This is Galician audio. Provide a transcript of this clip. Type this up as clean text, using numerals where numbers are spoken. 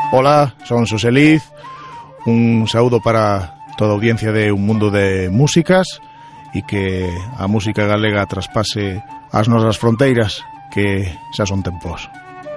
Ola, son Xosé Liz. Un saúdo para toda a audiencia de Un Mundo de Músicas e que a música galega traspase as nosas fronteiras, que xa son tempos.